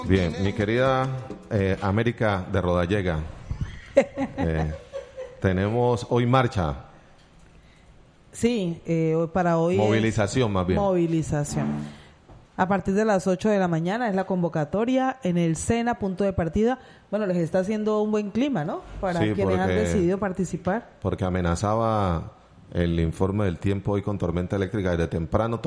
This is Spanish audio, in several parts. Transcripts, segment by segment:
Bien, mi querida América de Rodallega, tenemos hoy marcha. Sí, para hoy movilización más bien. Movilización. A partir de las 8 de la mañana es la convocatoria en el SENA, punto de partida. Bueno, les está haciendo un buen clima, ¿no? Para quienes han decidido participar. Porque amenazaba el informe del tiempo hoy con tormenta eléctrica desde temprano,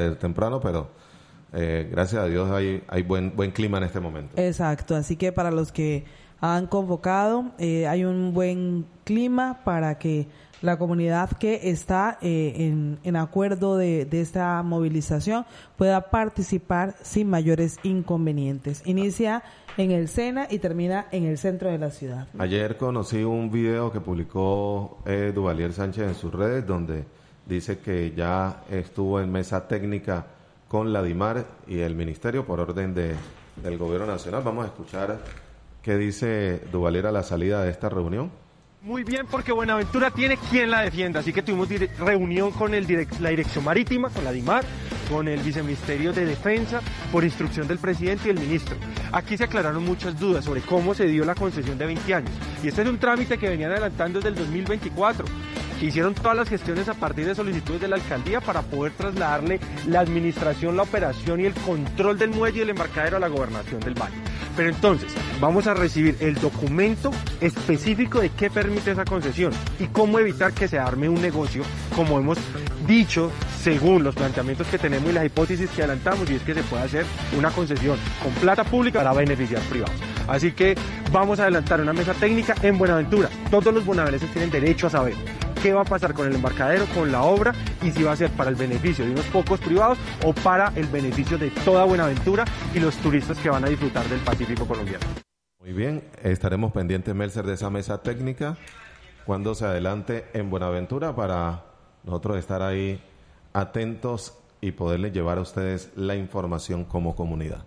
pero gracias a Dios hay buen clima en este momento. Exacto, así que para los que han convocado, hay un buen clima para que la comunidad que está en acuerdo de esta movilización pueda participar sin mayores inconvenientes. Inicia en el SENA y termina en el centro de la ciudad. Ayer conocí un video que publicó Duvalier Sánchez en sus redes, donde dice que ya estuvo en mesa técnica con la DIMAR y el Ministerio por orden del Gobierno Nacional. Vamos a escuchar qué dice Duvalier a la salida de esta reunión. Muy bien, porque Buenaventura tiene quien la defienda, así que tuvimos reunión con la Dirección Marítima, con la DIMAR, con el Viceministerio de Defensa, por instrucción del presidente y el ministro. Aquí se aclararon muchas dudas sobre cómo se dio la concesión de 20 años, y este es un trámite que venían adelantando desde el 2024, que hicieron todas las gestiones a partir de solicitudes de la alcaldía para poder trasladarle la administración, la operación y el control del muelle y del embarcadero a la gobernación del Valle. Pero entonces, vamos a recibir el documento específico de qué permite esa concesión y cómo evitar que se arme un negocio, como hemos dicho, según los planteamientos que tenemos y las hipótesis que adelantamos, y es que se puede hacer una concesión con plata pública para beneficiar privados. Así que vamos a adelantar una mesa técnica en Buenaventura. Todos los bonaverenses tienen derecho a saber qué va a pasar con el embarcadero, con la obra, y si va a ser para el beneficio de unos pocos privados o para el beneficio de toda Buenaventura y los turistas que van a disfrutar del Pacífico colombiano. Muy bien, estaremos pendientes, Melzer, de esa mesa técnica cuando se adelante en Buenaventura para nosotros estar ahí atentos y poderles llevar a ustedes la información como comunidad.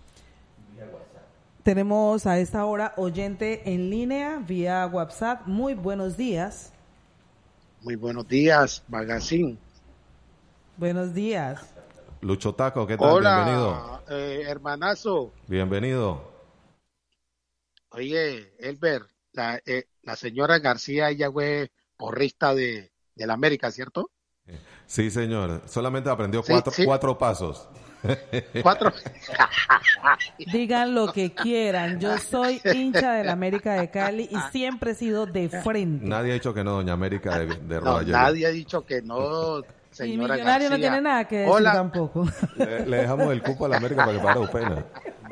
Tenemos a esta hora oyente en línea vía WhatsApp. Muy buenos días. Muy buenos días, Magazine. Buenos días. Lucho Taco, ¿qué tal? Hola, bienvenido. Hermanazo. Bienvenido. Oye, Elber, la señora García, ella fue porrista de la América, ¿cierto? Sí, señor. Solamente aprendió cuatro pasos. 4. Digan lo que quieran. Yo soy hincha de la América de Cali y siempre he sido de frente. Nadie ha dicho que no, doña América de No, nadie ha dicho que no, señora y Millonario García. No tiene nada que decir tampoco. Le dejamos el cupo a la América para que pare pena.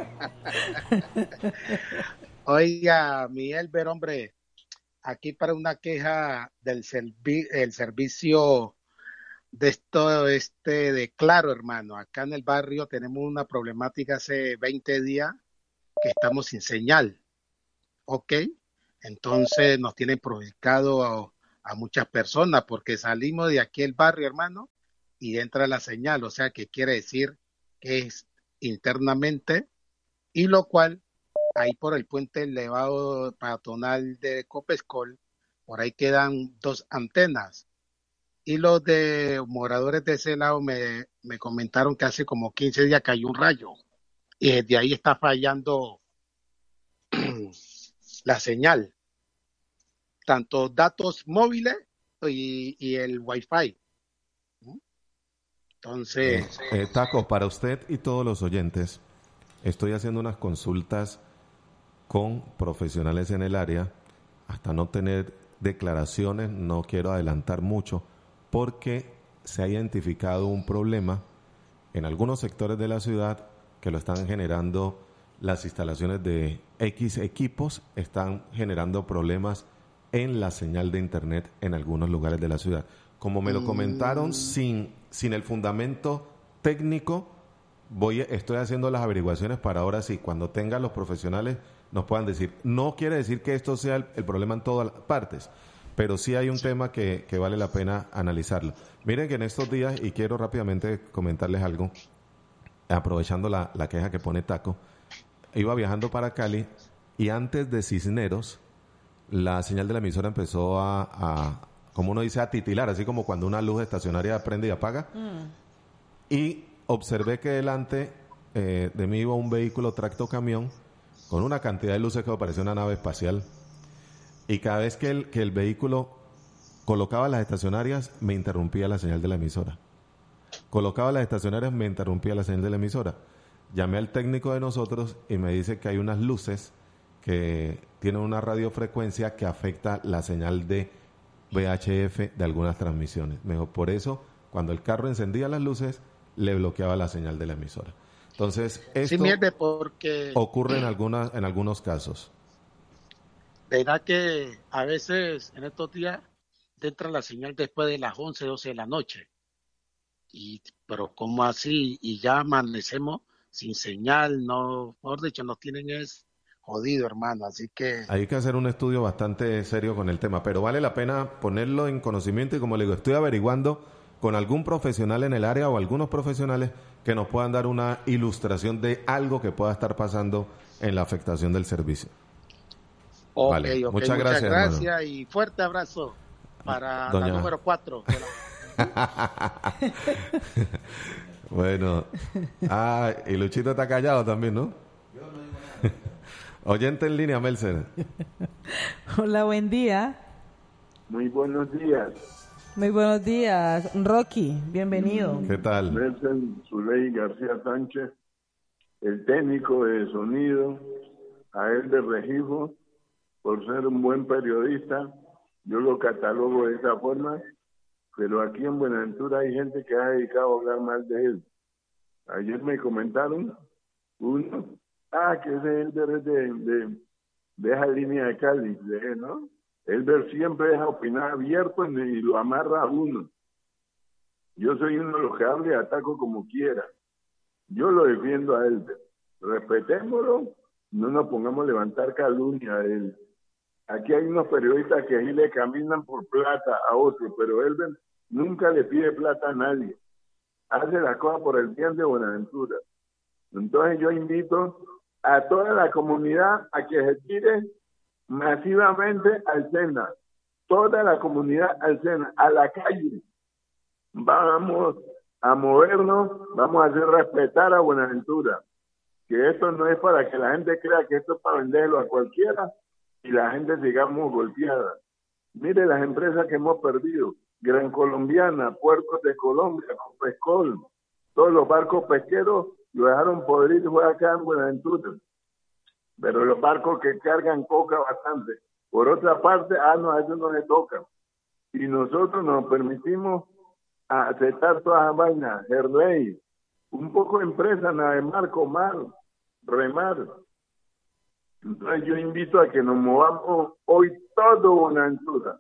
Oiga, mi Elber, hombre, aquí para una queja del servicio de esto de Claro, hermano. Acá en el barrio tenemos una problemática hace 20 días que estamos sin señal, ¿ok? Entonces nos tienen perjudicado a muchas personas porque salimos de aquí el barrio, hermano, y entra la señal, o sea que quiere decir que es internamente, y lo cual ahí por el puente elevado peatonal de Copescol, por ahí quedan 2 antenas. Y los de moradores de ese lado me comentaron que hace como 15 días cayó un rayo. Y desde ahí está fallando la señal. Tanto datos móviles y el Wi-Fi. Entonces... Taco, para usted y todos los oyentes, estoy haciendo unas consultas con profesionales en el área. Hasta no tener declaraciones, no quiero adelantar mucho, porque se ha identificado un problema en algunos sectores de la ciudad que lo están generando las instalaciones de X equipos, están generando problemas en la señal de internet en algunos lugares de la ciudad. Como me lo comentaron sin el fundamento técnico, estoy haciendo las averiguaciones para ahora sí, cuando tengan los profesionales nos puedan decir. No quiere decir que esto sea el problema en todas partes, pero sí hay un tema que vale la pena analizarlo. Miren que en estos días, y quiero rápidamente comentarles algo, aprovechando la queja que pone Taco, iba viajando para Cali y antes de Cisneros, la señal de la emisora empezó a como uno dice, a titilar, así como cuando una luz estacionaria prende y apaga. Y observé que delante de mí iba un vehículo tractocamión con una cantidad de luces que parecía una nave espacial. Y cada vez que el vehículo colocaba las estacionarias, me interrumpía la señal de la emisora. Colocaba las estacionarias, me interrumpía la señal de la emisora. Llamé al técnico de nosotros y me dice que hay unas luces que tienen una radiofrecuencia que afecta la señal de VHF de algunas transmisiones. Me dijo, por eso, cuando el carro encendía las luces, le bloqueaba la señal de la emisora. Entonces, esto porque ocurre en algunos casos. verá que a veces en estos días te entra la señal después de las 11, 12 de la noche. Pero ¿cómo así? Y ya amanecemos sin señal, no, mejor dicho, nos tienen es jodido, hermano, así que... Hay que hacer un estudio bastante serio con el tema, pero vale la pena ponerlo en conocimiento y como le digo, estoy averiguando con algún profesional en el área o algunos profesionales que nos puedan dar una ilustración de algo que pueda estar pasando en la afectación del servicio. Vale. Muchas gracias y fuerte abrazo para la número 4. Bueno, y Luchito está callado también, ¿no? Oyente en línea, Melser. Hola, buen día. Muy buenos días. Muy buenos días, Rocky, bienvenido. ¿Qué tal? Melser Zuley García Sánchez, el técnico de sonido, a él de Regifo, por ser un buen periodista, yo lo catalogo de esa forma, pero aquí en Buenaventura hay gente que ha dedicado a hablar mal de él. Ayer me comentaron uno, que ese Elber es de esa línea de Cali, ¿no? Elber siempre deja opinar abierto y lo amarra a uno. Yo soy uno de los que habla y ataco como quiera. Yo lo defiendo a Elber. Respetémoslo, no nos pongamos a levantar calumnia a él. Aquí hay unos periodistas que ahí le caminan por plata a otros, pero Elber nunca le pide plata a nadie. Hace las cosas por el bien de Buenaventura. Entonces yo invito a toda la comunidad a que se tire masivamente al SENA. Toda la comunidad al SENA, a la calle. Vamos a movernos, vamos a hacer respetar a Buenaventura. Que esto no es para que la gente crea que esto es para venderlo a cualquiera y la gente sigamos golpeada. Mire las empresas que hemos perdido. Gran Colombiana, Puertos de Colombia, Pescol, todos los barcos pesqueros lo dejaron podrido fue acá en Buenaventura. Pero los barcos que cargan coca bastante. Por otra parte, no, a eso no le toca. Y nosotros nos permitimos aceptar todas las vainas, Herley, un poco de empresa, Navemar, Comar, Remar. Entonces yo invito a que nos movamos hoy todo Buenaventura,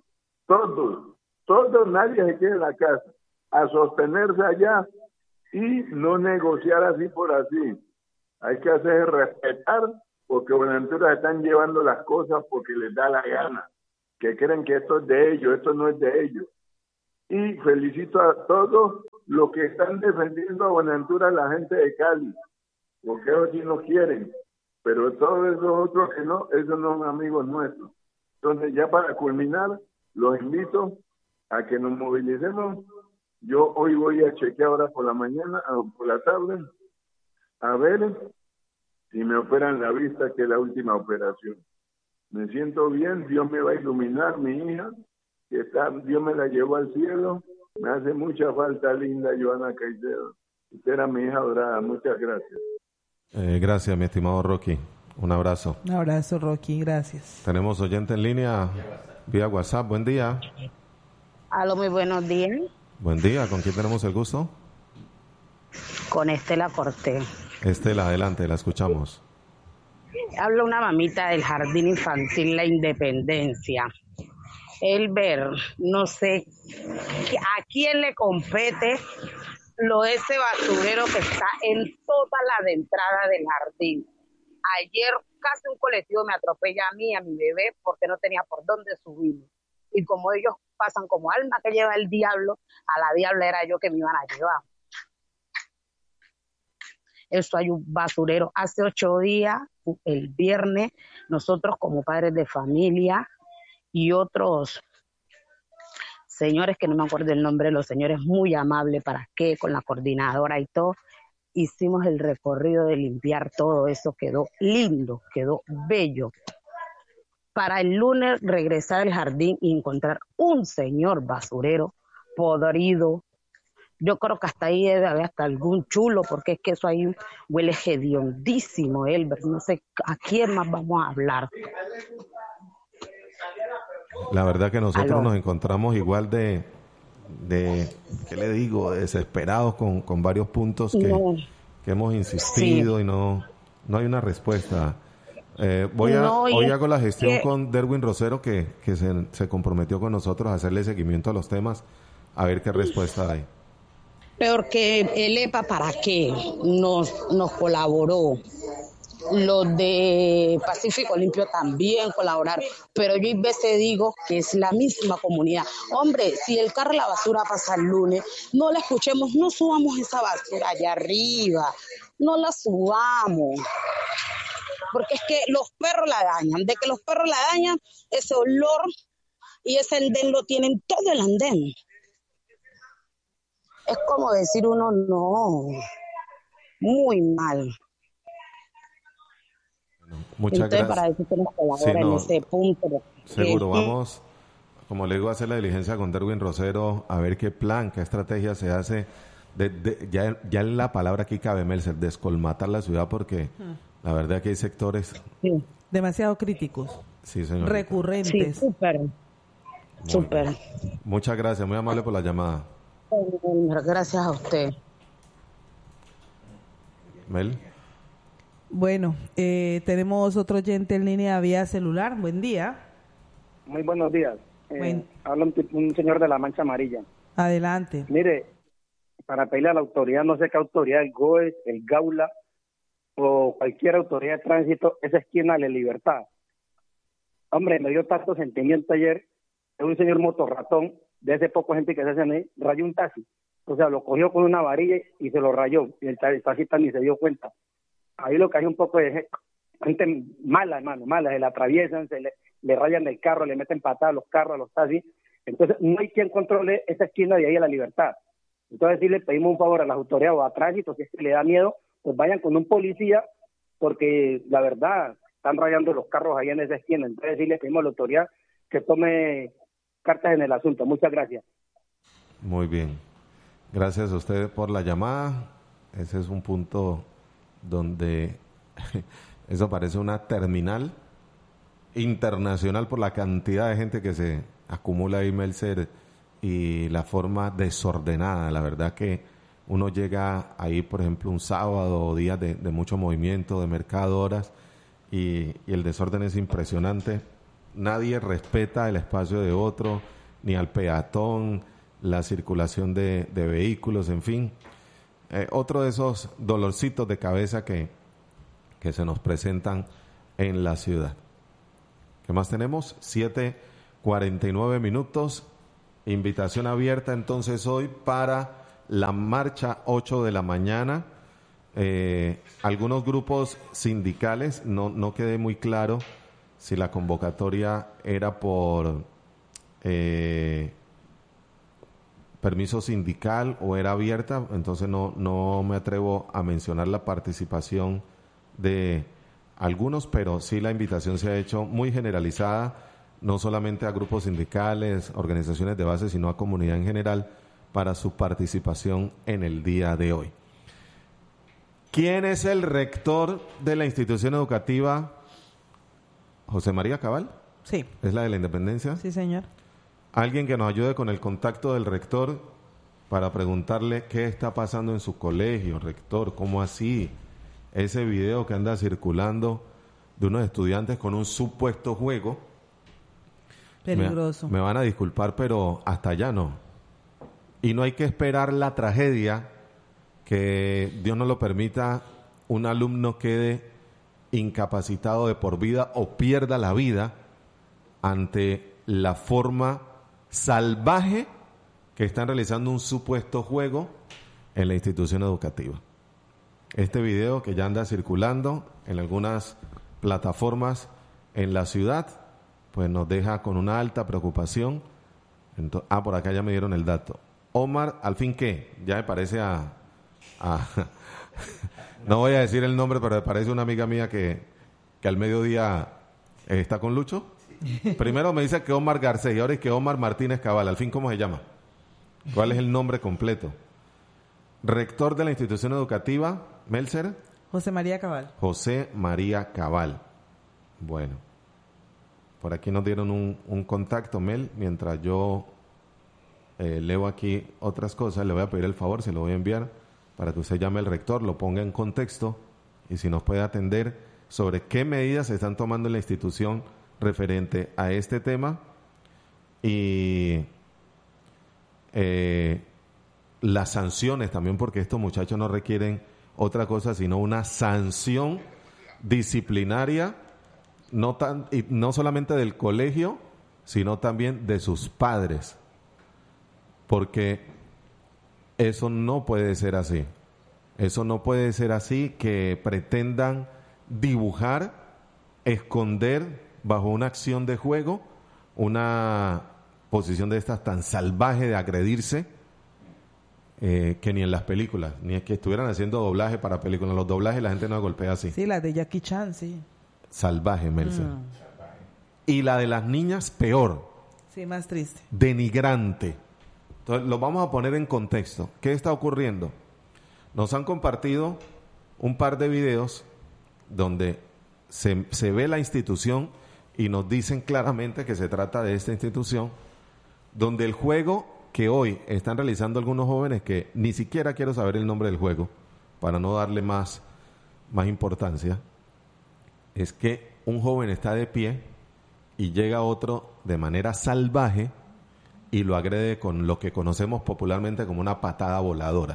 todos, nadie se quede en la casa, a sostenerse allá y no negociar así por así. Hay que hacer respetar, porque Buenaventura están llevando las cosas porque les da la gana, que creen que esto es de ellos, esto no es de ellos. Y felicito a todos los que están defendiendo a Buenaventura, la gente de Cali, porque ellos sí nos quieren, pero todos esos otros que no, esos no son amigos nuestros. Entonces ya para culminar, los invito a que nos movilicemos. Yo hoy voy a chequear ahora por la mañana, por la tarde, a ver si me operan la vista, que es la última operación. Me siento bien, Dios me va a iluminar, mi hija, Dios me la llevó al cielo. Me hace mucha falta, linda Joana Caicedo. Usted era mi hija adorada, muchas gracias. Gracias, mi estimado Rocky. Un abrazo. Un abrazo, Rocky, gracias. Tenemos oyente en línea vía WhatsApp. Buen día. Aló, muy buenos días. Buen día, ¿con quién tenemos el gusto? Con Estela Cortés. Estela, adelante, la escuchamos. Habla una mamita del Jardín Infantil La Independencia. Elber, no sé a quién le compete ese basurero que está en toda la de entrada del jardín. Ayer casi un colectivo me atropella a mí, a mi bebé, porque no tenía por dónde subir. Y como ellos pasan como alma que lleva el diablo, a la diabla era yo que me iban a llevar. Eso hay un basurero. Hace 8 días, el viernes, nosotros como padres de familia y otros señores que no me acuerdo el nombre, los señores muy amables, ¿para qué? Con la coordinadora y todo, hicimos el recorrido de limpiar todo eso, quedó lindo, quedó bello. Para el lunes regresar al jardín y encontrar un señor basurero podrido. Yo creo que hasta ahí debe haber hasta algún chulo, porque es que eso ahí huele hediondísimo, Elber. No sé a quién más vamos a hablar. La verdad que nosotros Aló. nos encontramos igual de ¿qué le digo? Desesperados con varios puntos No. que hemos insistido y no hay una respuesta. Hoy hago la gestión con Derwin Rosero, que se comprometió con nosotros a hacerle seguimiento a los temas, a ver qué respuesta hay. Peor que el EPA, ¿para qué? Nos colaboró. Los de Pacífico Limpio también colaboraron, pero yo a veces digo que es la misma comunidad. Hombre, si el carro de la basura pasa el lunes, no la escuchemos, no subamos esa basura allá arriba, no la subamos, porque es que los perros la dañan. De que los perros la dañan, ese olor y ese andén lo tienen todo el andén. Es como decir uno, no, muy mal. Muchas Entonces, gracias. para eso que nos colabora en ese punto. Seguro, vamos, como le digo, a hacer la diligencia con Derwin Rosero, a ver qué plan, qué estrategia se hace. Ya la palabra aquí cabe, Melser, descolmatar la ciudad, porque la verdad que hay sectores demasiado críticos, sí, señor, recurrentes. Sí, súper. Muchas gracias, muy amable por la llamada. Gracias a usted. Mel. Bueno, tenemos otro oyente en línea vía celular. Buen día. Muy buenos días. Habla un señor de la Mancha Amarilla. Adelante. Mire, para pedirle a la autoridad, no sé qué autoridad, el GOES, el GAULA o cualquier autoridad de tránsito, esa esquina de la Libertad. Hombre, me dio tanto sentimiento ayer de un señor motorratón, de ese poco gente que se hacen ahí, rayó un taxi. O sea, lo cogió con una varilla y se lo rayó. Y el taxista ni se dio cuenta. Ahí lo que hay un poco de gente mala, hermano, mala, se la atraviesan, le rayan el carro, le meten patadas a los carros, a los taxis. Entonces, no hay quien controle esa esquina de ahí a la Libertad. Entonces, si le pedimos un favor a las autoridades o a tránsito, si es que le da miedo, pues vayan con un policía, porque la verdad, están rayando los carros ahí en esa esquina. Entonces, sí le pedimos a la autoridad que tome cartas en el asunto. Muchas gracias. Muy bien. Gracias a usted por la llamada. Ese es un punto donde eso parece una terminal internacional por la cantidad de gente que se acumula ahí, Melser, y la forma desordenada. La verdad que uno llega ahí, por ejemplo, un sábado o días de mucho movimiento, de mercado, horas, y el desorden es impresionante. Nadie respeta el espacio de otro, ni al peatón, la circulación de vehículos, en fin. Otro de esos dolorcitos de cabeza que se nos presentan en la ciudad. ¿Qué más tenemos? 7:49 minutos. Invitación abierta entonces hoy para la marcha 8 de la mañana. Algunos grupos sindicales, no quedé muy claro si la convocatoria era por permiso sindical o era abierta, entonces no me atrevo a mencionar la participación de algunos, pero sí la invitación se ha hecho muy generalizada, no solamente a grupos sindicales, organizaciones de base, sino a comunidad en general, para su participación en el día de hoy. ¿Quién es el rector de la institución educativa? ¿José María Cabal? Sí. ¿Es la de la Independencia? Sí, señor. Alguien que nos ayude con el contacto del rector para preguntarle qué está pasando en su colegio. Rector, ¿cómo así? Ese video que anda circulando de unos estudiantes con un supuesto juego. Peligroso. Me van a disculpar, pero hasta allá no. Y no hay que esperar la tragedia, que Dios no lo permita, un alumno quede incapacitado de por vida o pierda la vida ante la forma salvaje que están realizando un supuesto juego en la institución educativa. Este video que ya anda circulando en algunas plataformas en la ciudad, pues nos deja con una alta preocupación. Por acá ya me dieron el dato. Omar, ¿al fin qué? Ya me parece a No voy a decir el nombre, pero me parece una amiga mía que al mediodía está con Lucho. Primero me dice que Omar Garcés y ahora es que Omar Martínez Cabal. Al fin, ¿cómo se llama? ¿Cuál es el nombre completo? Rector de la institución educativa, Melser. José María Cabal. José María Cabal. Bueno, por aquí nos dieron un contacto, Mel. Mientras yo leo aquí otras cosas, le voy a pedir el favor, se lo voy a enviar para que usted llame al rector, lo ponga en contexto y si nos puede atender sobre qué medidas se están tomando en la institución referente a este tema y las sanciones también, porque estos muchachos no requieren otra cosa sino una sanción disciplinaria, y no solamente del colegio, sino también de sus padres, porque eso no puede ser así. Eso no puede ser así, que pretendan dibujar, esconder bajo una acción de juego una posición de estas tan salvaje de agredirse, que ni en las películas, ni es que estuvieran haciendo doblaje para películas. Los doblajes la gente no golpea así. Sí, la de Jackie Chan, sí. Salvaje, Melser. Y la de las niñas, peor. Sí, más triste. Denigrante. Entonces, lo vamos a poner en contexto. ¿Qué está ocurriendo? Nos han compartido un par de videos donde se ve la institución y nos dicen claramente que se trata de esta institución, donde el juego que hoy están realizando algunos jóvenes, que ni siquiera quiero saber el nombre del juego para no darle más importancia, es que un joven está de pie y llega otro de manera salvaje y lo agrede con lo que conocemos popularmente como una patada voladora.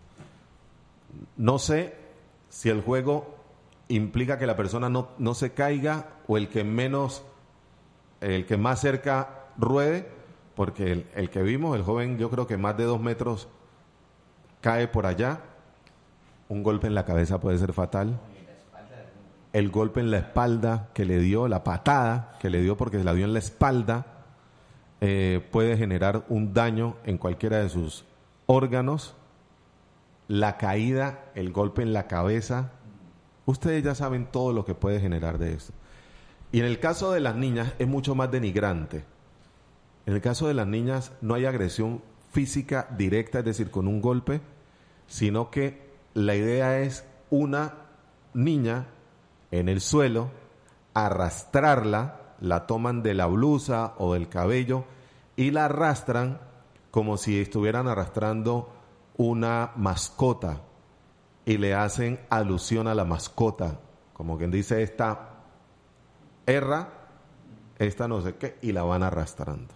No sé si el juego implica que la persona no se caiga o el que más cerca ruede, porque el que vimos, el joven, yo creo que más de 2 metros cae por allá. Un golpe en la cabeza puede ser fatal. El golpe en la espalda que le dio, la patada que le dio porque se la dio en la espalda, puede generar un daño en cualquiera de sus órganos. La caída, el golpe en la cabeza, ustedes ya saben todo lo que puede generar de esto. Y en el caso de las niñas es mucho más denigrante. En el caso de las niñas no hay agresión física directa, es decir, con un golpe, sino que la idea es una niña en el suelo, arrastrarla, la toman de la blusa o del cabello y la arrastran como si estuvieran arrastrando una mascota y le hacen alusión a la mascota, como quien dice, esta erra, esta no sé qué, y la van arrastrando.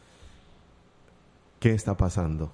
¿Qué está pasando?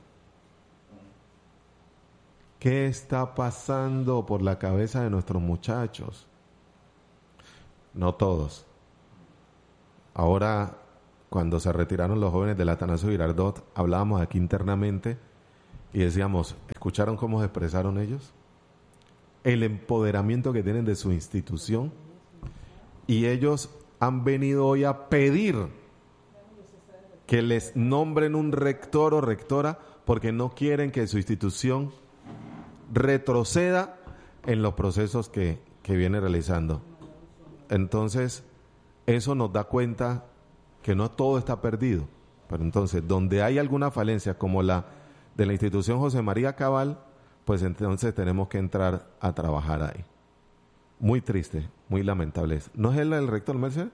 ¿Qué está pasando por la cabeza de nuestros muchachos? No todos. Ahora, cuando se retiraron los jóvenes del Atanasio Girardot, hablábamos aquí internamente y decíamos, ¿escucharon cómo se expresaron ellos? El empoderamiento que tienen de su institución, y ellos han venido hoy a pedir que les nombren un rector o rectora porque no quieren que su institución retroceda en los procesos que viene realizando. Entonces, eso nos da cuenta que no todo está perdido. Pero entonces, donde hay alguna falencia como la de la institución José María Cabal, pues entonces tenemos que entrar a trabajar ahí. Muy triste, muy lamentable. ¿No es él el rector, Mercedes?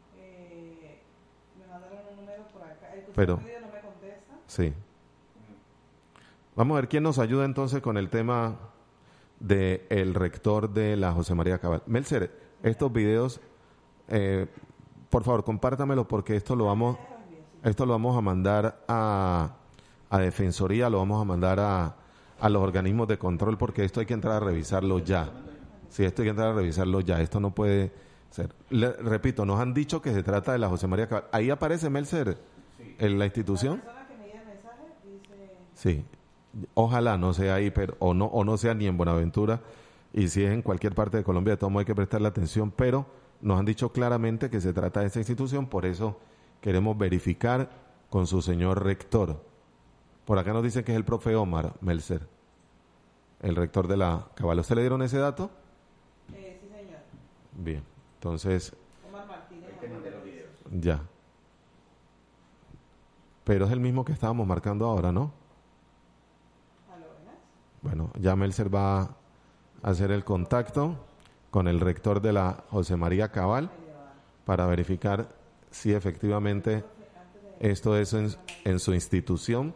Me mandaron un número por acá. Pero no me contesta. Sí. Vamos a ver quién nos ayuda entonces con el tema del rector de la José María Cabal. Melcer, estos videos, por favor, compártamelo porque esto lo vamos a mandar a Defensoría, lo vamos a mandar a los organismos de control, porque esto hay que entrar a revisarlo ya. Sí, esto hay que entrar a revisarlo ya. Esto no puede ser. Repito, nos han dicho que se trata de la José María Cabal. Ahí aparece Melcer, en la institución. La persona que me dio el mensaje dice... Sí. Ojalá no sea ahí, pero o no sea ni en Buenaventura, y si es en cualquier parte de Colombia, de todo modo hay que prestarle atención, pero nos han dicho claramente que se trata de esta institución, por eso queremos verificar con su señor rector. Por acá nos dicen que es el profe Omar Melcer. el rector de la Cabal. ¿Usted le dieron ese dato? Sí, señor. Bien, entonces... Omar Martínez. Ya. Pero es el mismo que estábamos marcando ahora, ¿no? Bueno, ya Melser va a hacer el contacto con el rector de la José María Cabal para verificar si efectivamente esto es en su institución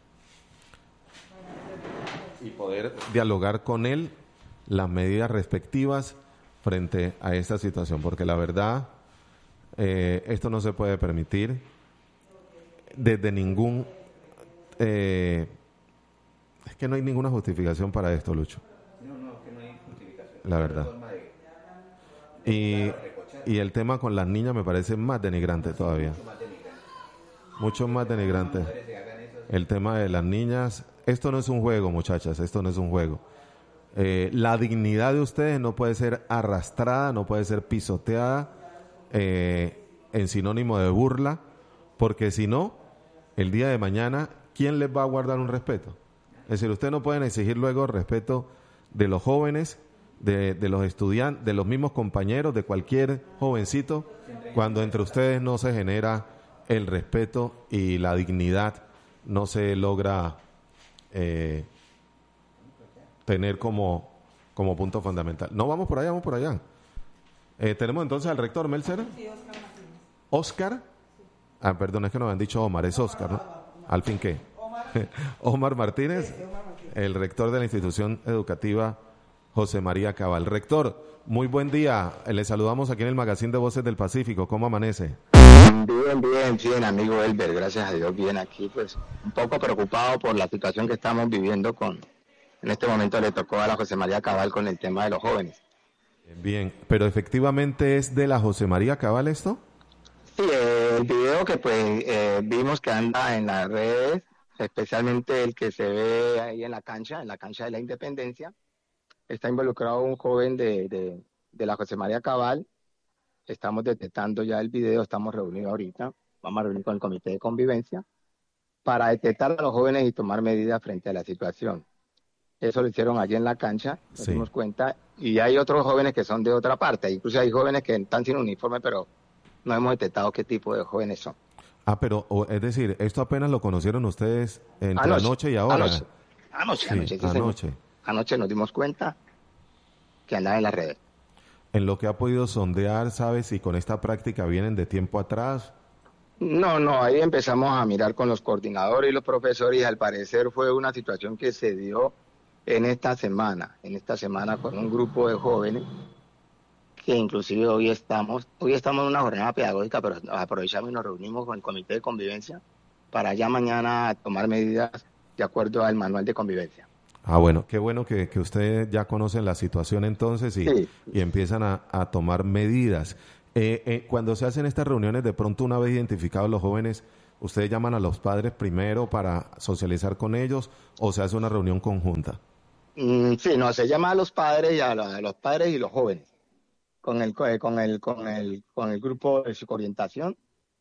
y poder dialogar con él las medidas respectivas frente a esta situación, porque la verdad esto no se puede permitir desde ningún... es que no hay ninguna justificación para esto, Lucho. No, que no hay justificación. La verdad. Y el tema con las niñas me parece más denigrante todavía. Mucho más denigrante. El tema de las niñas, esto no es un juego, muchachas, esto no es un juego. La dignidad de ustedes no puede ser arrastrada, no puede ser pisoteada en sinónimo de burla, porque si no, el día de mañana, ¿quién les va a guardar un respeto? Es decir, ustedes no pueden exigir luego respeto de los jóvenes, de los estudiantes, de los mismos compañeros, de cualquier jovencito, cuando entre ustedes no se genera el respeto y la dignidad no se logra tener como punto fundamental. No, vamos por allá, vamos por allá. Tenemos entonces al rector Melser. Sí, Oscar Martínez. ¿Oscar? Ah, perdón, es que nos han dicho Omar, es Oscar, ¿no? ¿Al fin qué? Omar Martínez, el rector de la institución educativa José María Cabal. Rector, muy buen día. Le saludamos aquí en el Magazine de Voces del Pacífico. ¿Cómo amanece? Bien, amigo Elber. Gracias a Dios, bien aquí. Pues un poco preocupado por la situación que estamos viviendo en este momento le tocó a la José María Cabal con el tema de los jóvenes. Bien, pero efectivamente es de la José María Cabal esto. Sí, el video que vimos que anda en las redes, especialmente el que se ve ahí en la cancha de la Independencia, está involucrado un joven de la José María Cabal. Estamos detectando ya el video, estamos reunidos ahorita, vamos a reunir con el comité de convivencia para detectar a los jóvenes y tomar medidas frente a la situación. Eso lo hicieron allí en la cancha, nos dimos cuenta, y hay otros jóvenes que son de otra parte, incluso hay jóvenes que están sin uniforme, pero no hemos detectado qué tipo de jóvenes son. Ah, pero es decir, esto apenas lo conocieron ustedes entre anoche y ahora. Anoche nos dimos cuenta que andaba en las redes. En lo que ha podido sondear, ¿sabes si con esta práctica vienen de tiempo atrás? No, ahí empezamos a mirar con los coordinadores y los profesores y al parecer fue una situación que se dio en esta semana con un grupo de jóvenes que inclusive hoy estamos en una jornada pedagógica, pero aprovechamos y nos reunimos con el comité de convivencia para ya mañana tomar medidas de acuerdo al manual de convivencia. Ah, bueno, qué bueno que ustedes ya conocen la situación entonces y empiezan a tomar medidas. Cuando se hacen estas reuniones, de pronto una vez identificados los jóvenes, ¿ustedes llaman a los padres primero para socializar con ellos o se hace una reunión conjunta? Sí, no, se llama a los padres a los padres y los jóvenes con el grupo de psicoorientación.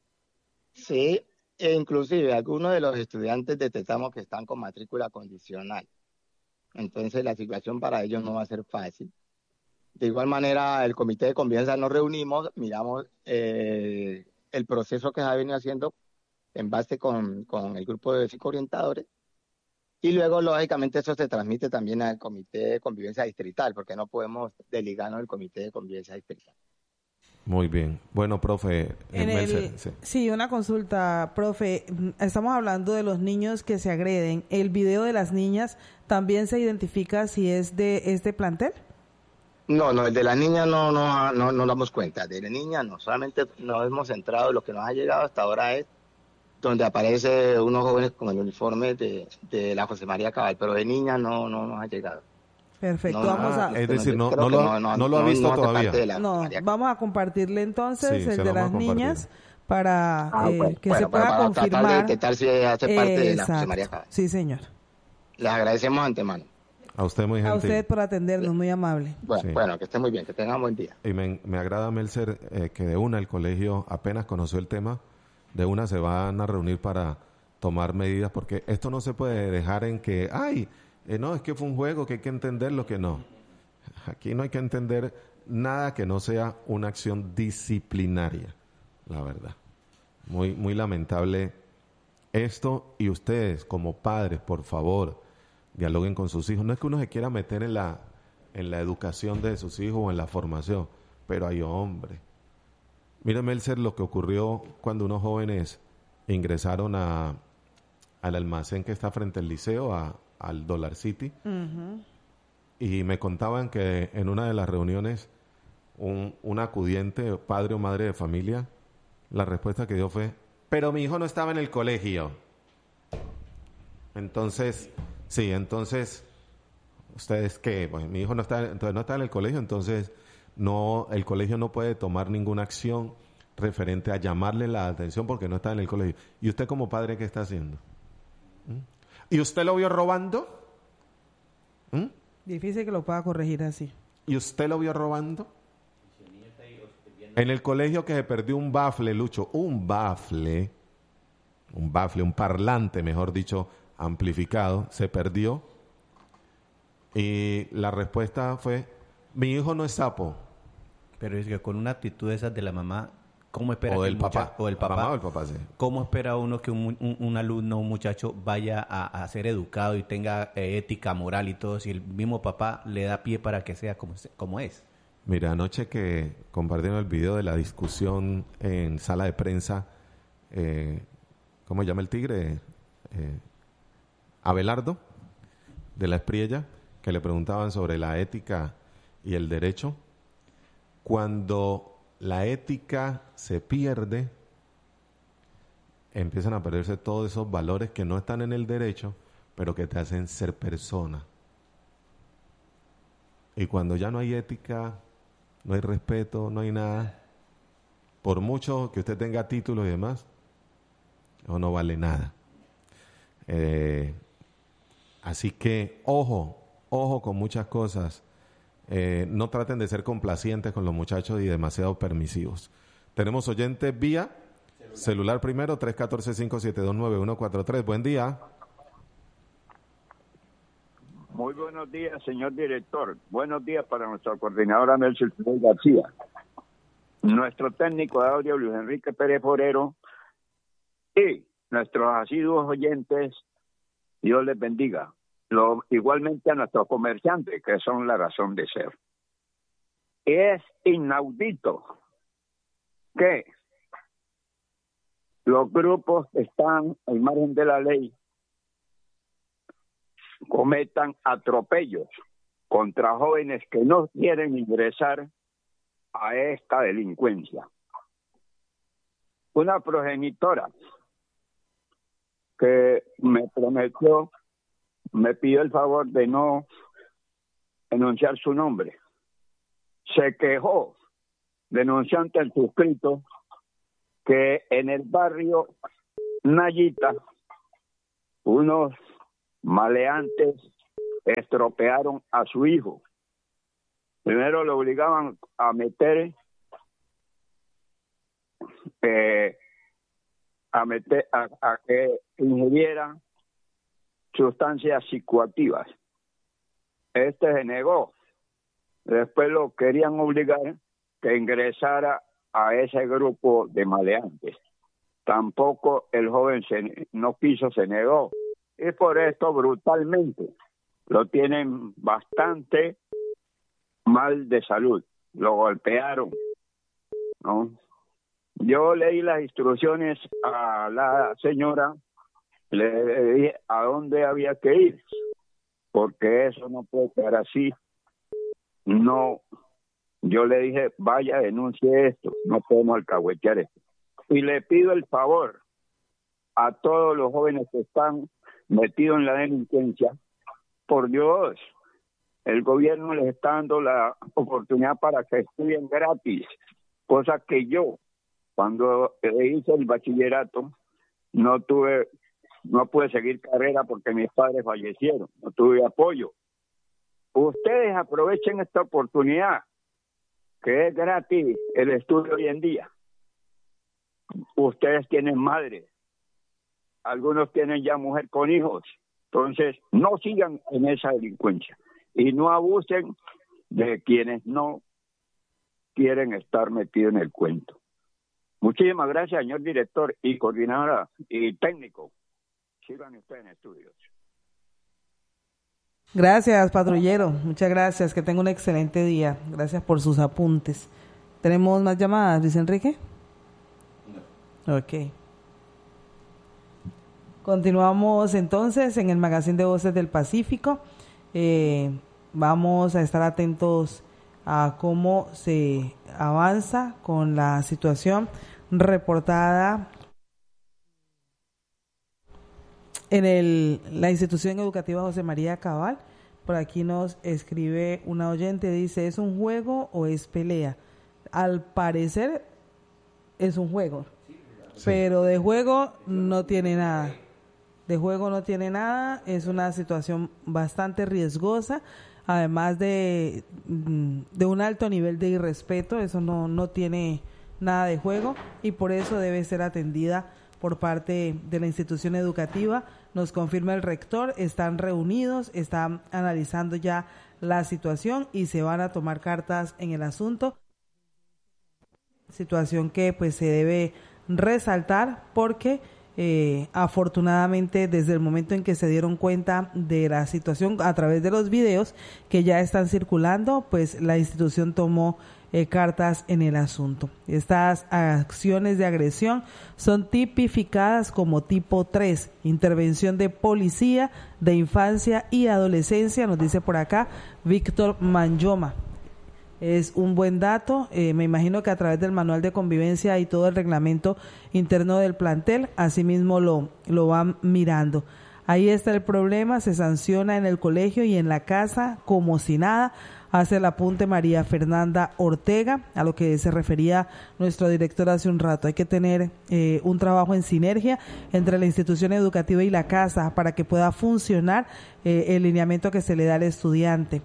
Sí, e inclusive algunos de los estudiantes detectamos que están con matrícula condicional. Entonces la situación para ellos no va a ser fácil. De igual manera, el comité de convivencia nos reunimos, miramos el proceso que se ha venido haciendo en base con el grupo de psicoorientadores y luego, lógicamente, eso se transmite también al comité de convivencia distrital, porque no podemos desligarnos del comité de convivencia distrital. Muy bien. Bueno, profe. Sí, una consulta, profe. Estamos hablando de los niños que se agreden. ¿El video de las niñas también se identifica si es de este plantel? No, el de las niñas no damos cuenta. De las niñas no, solamente nos hemos centrado, lo que nos ha llegado hasta ahora es donde aparece unos jóvenes con el uniforme de la José María Cabal, pero de niñas no nos ha llegado. Perfecto, es decir, no lo ha visto todavía. Vamos a compartirle entonces el de las niñas para que se pueda confirmar. ¿Qué tal si hace parte de la José María Cabal? Sí, señor. Les agradecemos antemano. A usted muy gentil. A usted por atendernos, muy amable. Bueno, que esté muy bien, que tenga un buen día. Y me agrada, Melser, que de una el colegio apenas conoció el tema, de una se van a reunir para tomar medidas, porque esto no se puede dejar en que, no, es que fue un juego, que hay que entender lo que no. Aquí no hay que entender nada que no sea una acción disciplinaria, la verdad. Muy, muy lamentable esto, y ustedes como padres, por favor, dialoguen con sus hijos. No es que uno se quiera meter en la educación de sus hijos o en la formación, pero hay hombre. Mire, Melzer, lo que ocurrió cuando unos jóvenes ingresaron al almacén que está frente al liceo, al Dollar City, y me contaban que en una de las reuniones un acudiente, padre o madre de familia, la respuesta que dio fue: pero mi hijo no estaba en el colegio. Entonces, ¿ustedes qué? Pues mi hijo no está en el colegio, entonces no, el colegio no puede tomar ninguna acción referente a llamarle la atención porque no está en el colegio. ¿Y usted como padre qué está haciendo? ¿Y usted lo vio robando? Difícil que lo pueda corregir así. ¿Y usted lo vio robando? En el colegio que se perdió un bafle, Lucho, un parlante, mejor dicho, amplificado, se perdió. Y la respuesta fue: mi hijo no es sapo. Pero es que con una actitud de esas de la mamá, ¿cómo espera O que del papá. o el papá? Mamá o el papá, sí. ¿Cómo espera uno que un alumno, un muchacho vaya a ser educado y tenga ética, moral y todo, si el mismo papá le da pie para que sea como es? Mira, anoche que compartieron el video de la discusión en sala de prensa, ¿cómo se llama el tigre? Abelardo, de la Espriella, que le preguntaban sobre la ética y el derecho. Cuando la ética se pierde, empiezan a perderse todos esos valores que no están en el derecho, pero que te hacen ser persona. Y cuando ya no hay ética, no hay respeto, no hay nada, por mucho que usted tenga títulos y demás, eso no vale nada. Así que ojo con muchas cosas. No traten de ser complacientes con los muchachos y demasiado permisivos. Tenemos oyentes vía celular primero, 314-572-9143. Buen día. Muy buenos días, señor director. Buenos días para nuestra coordinadora Melchor García, nuestro técnico de audio Luis Enrique Pérez Forero y nuestros asiduos oyentes. Dios les bendiga. Igualmente a nuestros comerciantes, que son la razón de ser. Es inaudito que los grupos que están al margen de la ley cometan atropellos contra jóvenes que no quieren ingresar a esta delincuencia. Una progenitora que me pidió el favor de no enunciar su nombre. Se quejó, denunciante el suscrito, que en el barrio Nayita unos maleantes estropearon a su hijo. Primero lo obligaban a meter a que ingiriera sustancias psicoactivas. Este se negó. Después lo querían obligar que ingresara a ese grupo de maleantes. Tampoco el joven no quiso, se negó. Y por esto brutalmente lo tienen bastante mal de salud. Lo golpearon, ¿no? Yo leí las instrucciones a la señora, le dije a dónde había que ir, porque eso no puede quedar así. No, yo le dije, vaya, denuncie esto, no podemos alcahuetear esto. Y le pido el favor a todos los jóvenes que están metidos en la delincuencia, por Dios, el gobierno les está dando la oportunidad para que estudien gratis, cosa que yo, cuando hice el bachillerato, no pude seguir carrera porque mis padres fallecieron, no tuve apoyo. Ustedes aprovechen esta oportunidad, que es gratis el estudio hoy en día. Ustedes tienen madre, algunos tienen ya mujer con hijos, Entonces, no sigan en esa delincuencia y no abusen de quienes no quieren estar metidos en el cuento. Muchísimas gracias, señor director y coordinadora y técnico. Sigan ustedes en estudios. Gracias, patrullero. Muchas gracias. Que tenga un excelente día. Gracias por sus apuntes. ¿Tenemos más llamadas, Luis Enrique? No. Ok. Continuamos entonces en el Magazine de Voces del Pacífico. Vamos a estar atentos a cómo se avanza con la situación reportada en la institución educativa José María Cabal. Por aquí nos escribe una oyente, dice, ¿es un juego o es pelea? Al parecer es un juego, sí. Pero de juego no tiene nada. De juego no tiene nada, es una situación bastante riesgosa, además de un alto nivel de irrespeto, eso no tiene nada de juego y por eso debe ser atendida por parte de la institución educativa. Nos confirma el rector, están reunidos, están analizando ya la situación y se van a tomar cartas en el asunto. Situación que pues se debe resaltar porque afortunadamente desde el momento en que se dieron cuenta de la situación a través de los videos que ya están circulando, pues la institución tomó cartas en el asunto. Estas acciones de agresión son tipificadas como tipo 3, intervención de policía de infancia y adolescencia, nos dice por acá Víctor Manyoma. Es un buen dato, me imagino que a través del manual de convivencia y todo el reglamento interno del plantel, asimismo lo van mirando. Ahí está el problema, se sanciona en el colegio y en la casa como si nada, hace el apunte María Fernanda Ortega, a lo que se refería nuestro director hace un rato. Hay que tener un trabajo en sinergia entre la institución educativa y la casa para que pueda funcionar el lineamiento que se le da al estudiante.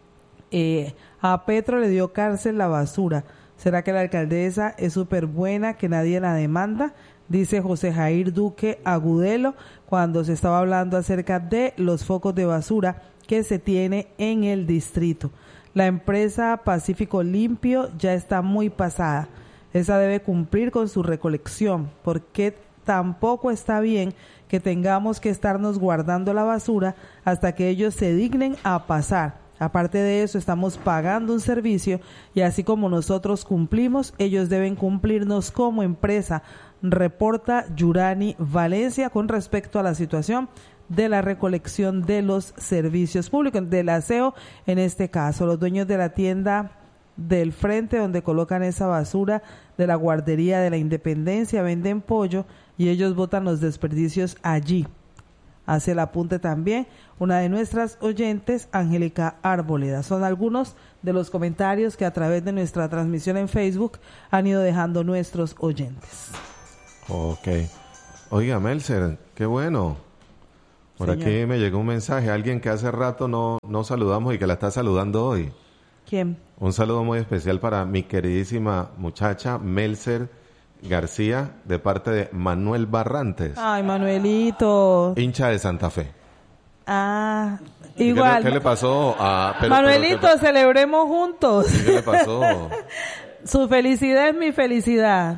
A Petro le dio cárcel la basura. ¿Será que la alcaldesa es súper buena que nadie la demanda? Dice José Jair Duque Agudelo cuando se estaba hablando acerca de los focos de basura que se tiene en el distrito. La empresa Pacífico Limpio ya está muy pasada. Esa debe cumplir con su recolección, porque tampoco está bien que tengamos que estarnos guardando la basura hasta que ellos se dignen a pasar. Aparte de eso, estamos pagando un servicio y así como nosotros cumplimos, ellos deben cumplirnos como empresa, reporta Yurani Valencia con respecto a la situación de la recolección de los servicios públicos, del aseo en este caso. Los dueños de la tienda del frente donde colocan esa basura de la guardería de la Independencia venden pollo y ellos botan los desperdicios allí. Hace el apunte también una de nuestras oyentes, Angélica Arboleda. Son algunos de los comentarios que a través de nuestra transmisión en Facebook han ido dejando nuestros oyentes. Ok. Oiga, Melser, qué bueno. Por Señor. Aquí me llegó un mensaje, alguien que hace rato no saludamos y que la está saludando hoy. ¿Quién? Un saludo muy especial para mi queridísima muchacha Melser García, de parte de Manuel Barrantes. Ay, Manuelito. Hincha de Santa Fe. Ah, igual. ¿Qué le pasó a... Manuelito, celebremos juntos. ¿Qué le pasó? Su felicidad es mi felicidad.